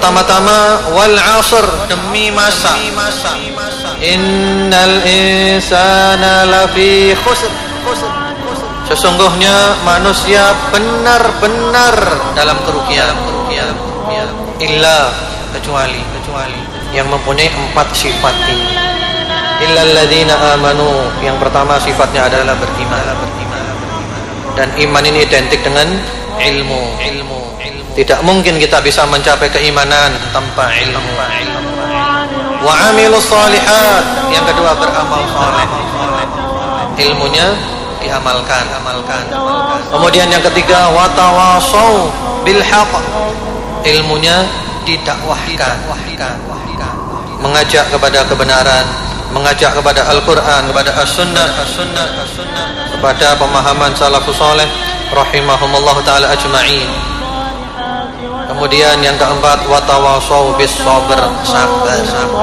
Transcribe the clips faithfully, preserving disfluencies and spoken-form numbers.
Pertama-tama wal 'ashr, demi masa. Innal insana lafi khusr. Sesungguhnya manusia benar-benar dalam kerugian. Illa, kecuali kecuali yang mempunyai empat sifat ini. Illal ladzina amanu, yang pertama sifatnya adalah beriman. Dan iman ini identik dengan ilmu. Tidak mungkin kita bisa mencapai keimanan tanpa ilmu. Wa amilus shalihat, yang kedua beramal saleh. Ilmunya diamalkan. Kemudian yang ketiga wa tawasau bil haqq, ilmunya didakwahkan, mengajak kepada kebenaran, mengajak kepada Al-Quran, kepada As-Sunnah, kepada pemahaman salafus saleh rahimahumullah ta'ala ajma'in. Kemudian yang keempat watawasau bis sabr, sabar.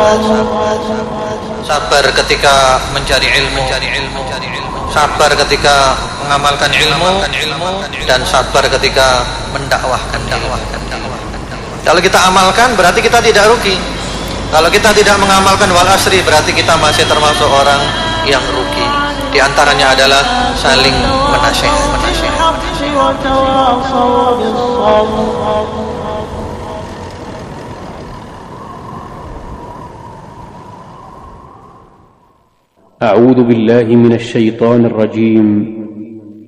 Sabar ketika mencari ilmu, sabar ketika mengamalkan ilmu, dan sabar ketika mendakwahkan ilmu. Kalau kita amalkan berarti kita tidak rugi. Kalau kita tidak mengamalkan wal asri berarti kita masih termasuk orang yang rugi. Di antaranya adalah saling menasihati. أعوذ بالله من الشيطان الرجيم